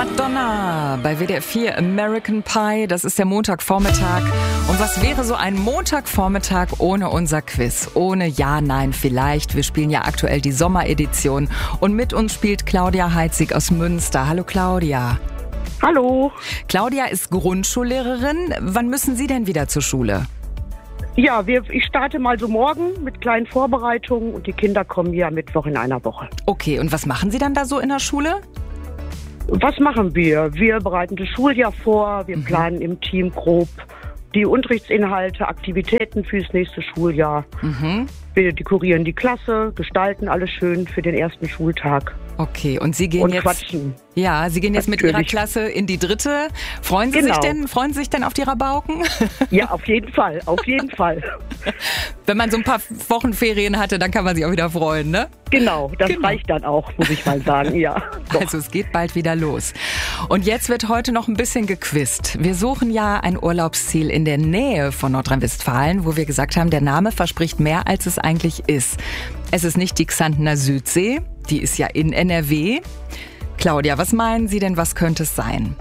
Madonna bei WDR 4 American Pie. Das ist der Montagvormittag. Und was wäre so ein Montagvormittag ohne unser Quiz? Ohne Ja, Nein, Vielleicht. Wir spielen ja aktuell die Sommeredition. Und mit uns spielt Claudia Heitzig aus Münster. Hallo Claudia. Hallo. Claudia ist Grundschullehrerin. Wann müssen Sie denn wieder zur Schule? Ja, ich starte mal so morgen mit kleinen Vorbereitungen und die Kinder kommen ja Mittwoch in einer Woche. Okay, und was machen Sie dann da so in der Schule? Was machen wir? Wir bereiten das Schuljahr vor, wir planen im Team grob die Unterrichtsinhalte, Aktivitäten fürs nächste Schuljahr. Wir dekorieren die Klasse, gestalten alles schön für den ersten Schultag. Okay, und Sie gehen jetzt quatschen. Ja, Sie gehen jetzt mit Ihrer Klasse in die 3. Freuen Sie sich denn auf die Rabauken? Ja, auf jeden Fall, auf jeden Fall. Wenn man so ein paar Wochen Ferien hatte, dann kann man sich auch wieder freuen, ne? Genau, das reicht dann auch, muss ich mal sagen, ja. Doch. Also es geht bald wieder los. Und jetzt wird heute noch ein bisschen gequizt. Wir suchen ja ein Urlaubsziel in der Nähe von Nordrhein-Westfalen, wo wir gesagt haben, der Name verspricht mehr, als es eigentlich ist. Es ist nicht die Xantener Südsee, die ist ja in NRW. Claudia, was meinen Sie denn, was könnte es sein?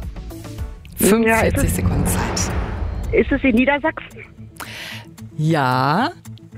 45 Sekunden Zeit. Ist es in Niedersachsen? Ja.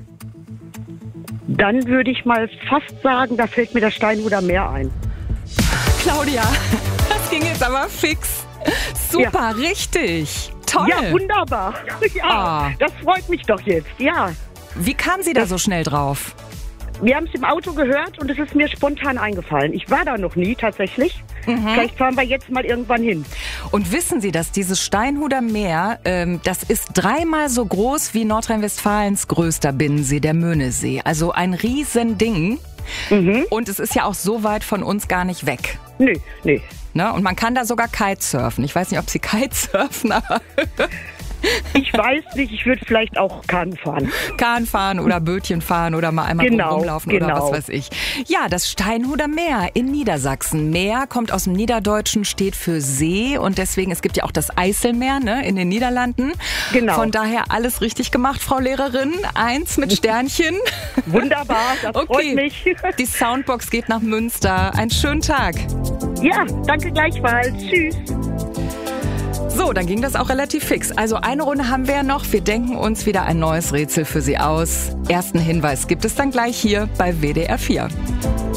Dann würde ich mal fast sagen, da fällt mir das Steinhuder Meer ein. Claudia, das ging jetzt aber fix. Super, richtig. Toll. Ja, wunderbar. Ja, Das freut mich doch jetzt, ja. Wie kam Sie da so schnell drauf? Wir haben es im Auto gehört und es ist mir spontan eingefallen. Ich war da noch nie tatsächlich. Vielleicht fahren wir jetzt mal irgendwann hin. Und wissen Sie, dass dieses Steinhuder Meer, das ist 3-mal so groß wie Nordrhein-Westfalens größter Binnensee, der Möhnesee. Also ein Riesending. Und es ist ja auch so weit von uns gar nicht weg. Nee. Ne? Und man kann da sogar Kitesurfen. Ich weiß nicht, ob Sie Kitesurfen, aber... Ich weiß nicht, ich würde vielleicht auch Kahn fahren. Kahn fahren oder Bötchen fahren oder mal einmal rumlaufen oder was weiß ich. Ja, das Steinhuder Meer in Niedersachsen. Meer kommt aus dem Niederdeutschen, steht für See und deswegen, es gibt ja auch das Eiselmeer, ne, in den Niederlanden. Genau. Von daher alles richtig gemacht, Frau Lehrerin. 1 mit Sternchen. Wunderbar, das freut mich. Die Soundbox geht nach Münster. Einen schönen Tag. Ja, danke gleichfalls. Tschüss. So, dann ging das auch relativ fix. Also eine Runde haben wir ja noch. Wir denken uns wieder ein neues Rätsel für Sie aus. Ersten Hinweis gibt es dann gleich hier bei WDR 4.